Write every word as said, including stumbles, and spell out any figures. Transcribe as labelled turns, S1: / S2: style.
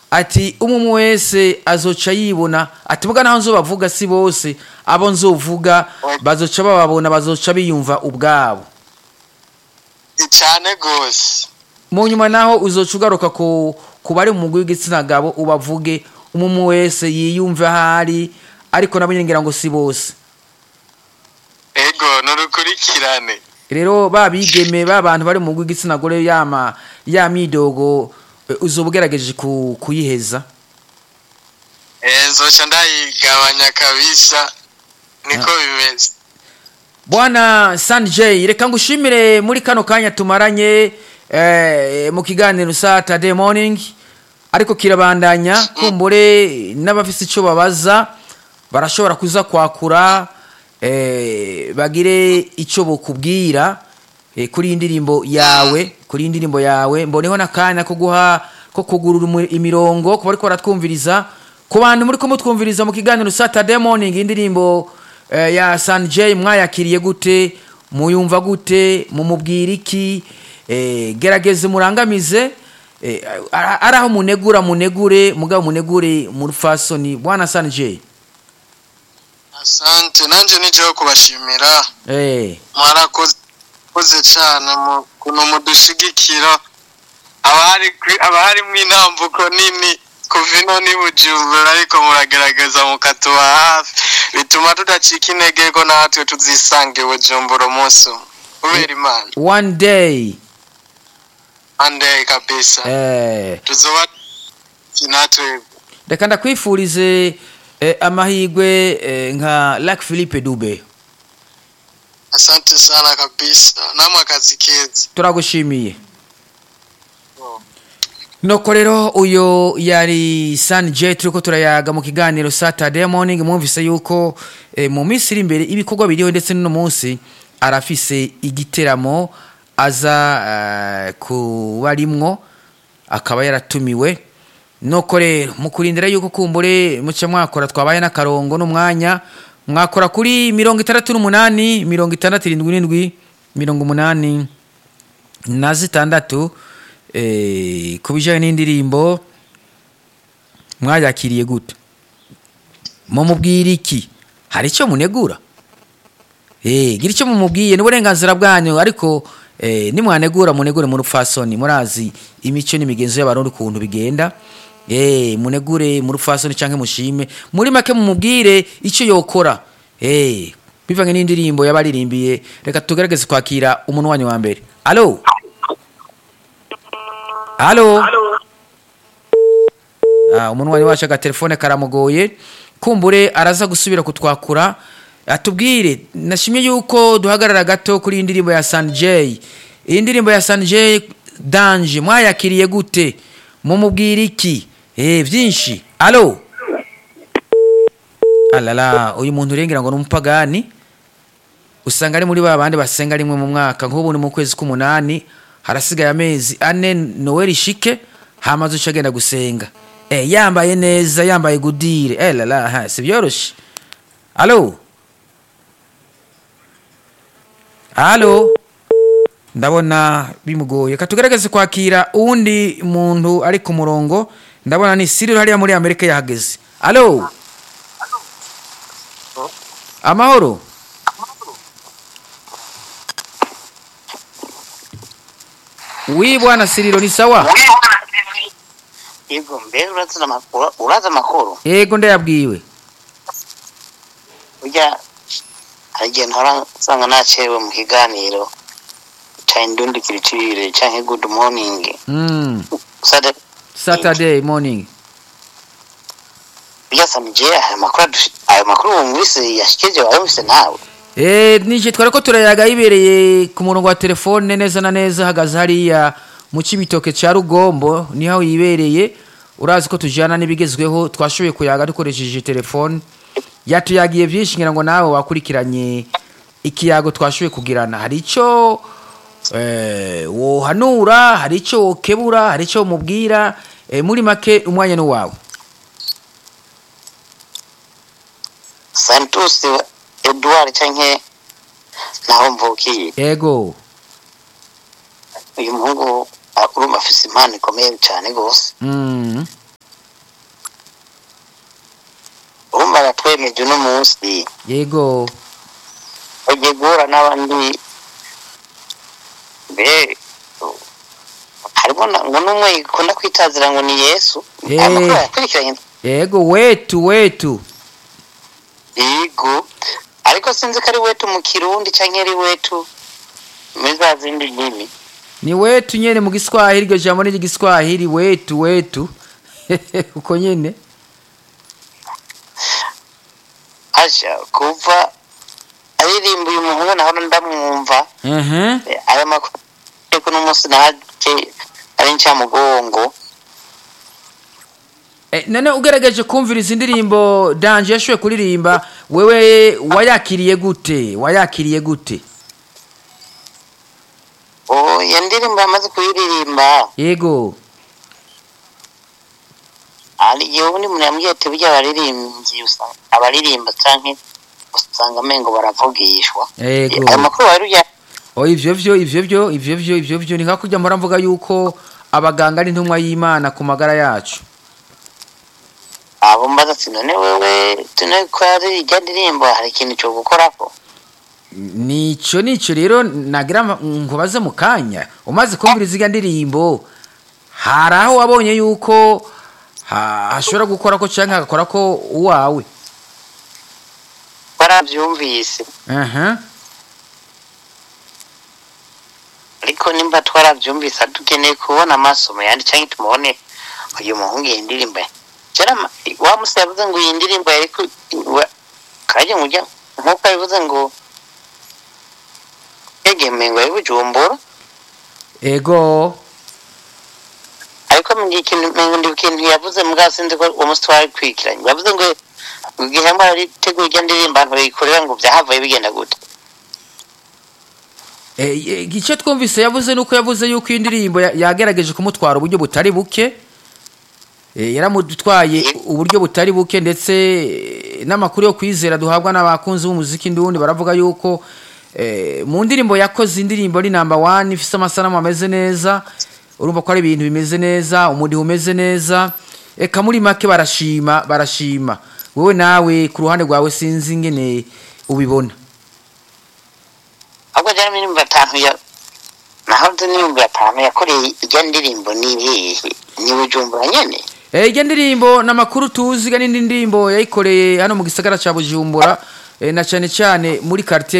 S1: ati umwe wese azoca yibona ati muga naho nzobavuga si bose abo nzovuga bazoca bababona bazoca biyumva ubwabo
S2: cyane gose
S1: mu nyuma naho uzoca ugaruka ku kubari mu mugwi w'igitsina gabo ubavuge umwe wese yiyumva ahari ariko nabo ngira ngo si bose
S2: ego nurukurikirane
S1: rero babigeme babantu bari mu mugwi w'igitsina gore yama ya midogo uzobugerageje kuyiheza
S2: ezo ndayigabanya kabisa niko bimeze
S1: Bwana Sanjay reka ngushimire muri kano kanya tumaranye eh, mu kiganiro Saturday morning ariko kirabandanya kumbure n'abafise ico babaza barashobora kuza kwakura eh, bagire ico bokubwira eh, kuri indirimbo yawe kuri indirimbo yawe mboneho nakanya ko guha ko kugurura imirongo ko bariko baratwumviriza ku bantu muri ko mutwumviriza mu kiganiro Saturday morning indirimbo eh, ya Sanjay mwayakiriye gute muyumva gute mumubwira iki eh, gerageze murangamize eh, araho munegura munegure mugabo munegure mu rufasoni bwana Sanjay.
S2: Asante nanje nijeho kubashimira
S1: eh
S2: mwarakoze koze cyane mu kuno mudushigikira abari abari mu intambuko nini kuvino ni bujumbura ariko muragerageza mukatuba hafi bituma tudacika intege ko natwe tuzisange bujumbura umunsi kubera Imana
S1: one day
S2: one day kabisa
S1: eh
S2: tuzoba natwe
S1: reka ndakwifurize eh, amahigwe eh, nka Lac Philippe Dube.
S2: Asante sana kabisa namwe akazi keza
S1: turagushimiye. oh. Noko rero uyo yari Sanjay turiko turayaga mu kiganiro Saturday morning mwumvise yuko eh, mu minsi iri imbere ibikorwa biriho ndetse no munsi arafise igiteramo aza uh, kubarimwo akaba yaratumiwe. Noko rero mukurindira yuko kumbure muce mwakora twabaye n'akarongo n'umwanya mwakora kuri mirongo itandatu n'umunani mirongo itandatu irindwi n'indwi mirongo umunani na zitandatu eh kubijanye n'indirimbo mwayakiriye gute mumubwira iki hari cyo munegura eh gira cyo mumubwiye n'uburenganzira bwanyu ariko eh nimwanegura munegure mu rufasoni murazi imico n'imigenzo y'abarundi kuntu bigenda eh munegure mu rufasoni canke mushime muri make mumubwire ico yokora eh bivanye n'indirimbo yabaririmbiye reka tugerageze kwakira umuntu wanyu wa mbere. Allo Allo ah umuntu wanyu wacha ga telefone karamugoye kumbure araza gusubira kutwakura atubwire nashimye yuko duhagarara gato kuri indirimbo ya Sanjay. Indirimbo ya Sanjay Danje mwayakiriye gute mumubwira iki eh byinshi. Allo alala uyu muntu urengira ngo n'umupagani usanga ari muri babandi basenga rimwe mu mwaka nk'ubu ni mu kwezi k'umunani harasigaye amezi ane Noel ishike hamaze ucagenda gusenga eh yambaye neza yambaye gudire eh lala ha sibyoroshe. Allo Allo ndabona bimugoye katugerageze kwakira uwundi muntu ari ku murongo ndabona ni Cyril hariya muri Amerika yahageze. Allo Amahoro Oui bwana Cyril ni sawa?
S3: Yego mbere uraza makuru uraza makuru
S1: Yego ndayabwiwe
S3: Ujya agiye ntara sanga nacewe mu kiganiro cha Indundi Kiritire canke good morning
S1: Mm
S3: Saturday
S1: Saturday morning
S3: Yasa nje amakuru ayo makuru mwise yashikeje wayumvise nawe
S1: Eh nije twareko turayaga ibereye ku murongo wa telefone neza na neza hagaze hariya mu Cibitoke ca Rugombo niho yibereye urazi ko tujana nibigezweho twashoboye kuyaga dukoresheje telefone yatuyagiye byinshi ngira ngo nawe wakurikiranye ikiyago twashoboye kugirana hari ico eh wo hanura hari ico wokebura hari ico mubwira eh, muri make umwanya no wawe
S3: Santos Edouard canke naho mvukiye
S1: Yego
S3: uyu muhungu urumva afise impano ikomeye cyane gose
S1: mm
S3: yemeje uno munsi
S1: yego
S3: bagiye guhura n'abandi be harimo ngo n'umwe ikunda kwitazira ngo ni Yesu amakuru yakurikiranye
S1: yego wetu wetu
S3: yego ariko sinzi ko ari wetu mu kirundi canke ari wetu meza zindi ndimi
S1: ni wetu nyene mu Giswahili iryo jambo ni Giswahili wetu wetu uko nyene
S3: aja kuva aririmba uyu muhungu naho ndamwumva
S1: mhm
S3: aya makuru ko n'umunsi naje ari nca mugongo
S1: eh none ugerageje kumviriza indirimbo Danje yashoye kuririmba wewe wayakiriye gute wayakiriye gute
S3: oh yandirimba amaze kuyiririmba
S1: yego
S3: ali yewe ni munambye ati bijya baririmbyi usanga abaririmba canke usanga mengo baravugishwa
S1: yego
S3: amakuru waruya
S1: oh ivyo vyo ivyo vyo ivyo vyo ivyo vyo ni nkakujya mpora mvuga yuko abaganga ari ntumwa y'Imana ku magara yacu
S3: abo mbaza sinone wewe tune kwari ijyandirimbo hari ikintu cyo gukorako
S1: nico nico rero nagira nkubaze mu kanya umaze kumviriza iga ndirimbo haraho wabonye yuko hashobora gukora ko canke agakora ko uwawe
S3: baravyumvise
S1: aha
S3: ariko nimba twaravyumvise dukeneye kubona amasomo yandi canke tumubone uyu muhungu y'indirimbo cyarama wa musa yavuze ngo iyi ndirimbo ariko kaje mujya nkuko yavuze ngo yegemengo y'ubujumbura
S1: ego
S3: ariko mu gihe kintu ndi kintu yavuze mugasinze ko umusitwari kwikiranye yavuze ngo igihe mwari tegura indirimbo abantu bayikorera ngo byahavaye bigenda gute
S1: eh gice twumvise yavuze nuko yavuze yuko indirimbo yagerageje kumutwara uburyo butari buke eh yaramutwaye uburyo butari buke ndetse n'amakuru yo kwizera duhabwa n'abakunzi b'umuziki ndundi baravuga yuko eh mu ndirimbo yakoze indirimbo ni number one ifise amasanamu ameze neza urumva ko ari ibintu bimeze neza umudi umeze neza eka muri make barashima barashima wewe nawe ku ruhande rwawe sinzi ngene ubibona
S3: ahubwo jya minimum batanu ya naho nzi minimum batanu yakoreye ijya ndirimbo ni ibihe ni Bujumbura nyene
S1: eh ijya ndirimbo n'amakuru tuzi ga n'indi ndirimbo yayikoreye hano mu gisagara ca Bujumbura eh, na cyane cyane muri quartier